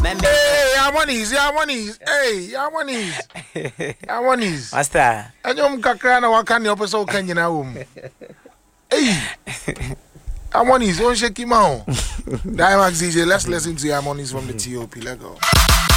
Hey, Yamonis. Master. And you kakra na wakani opeso kanyi na wom. Hey. Yamonis, don't shake him out. Dimax DJ, let's listen to Yamonis from the TOP. Let go.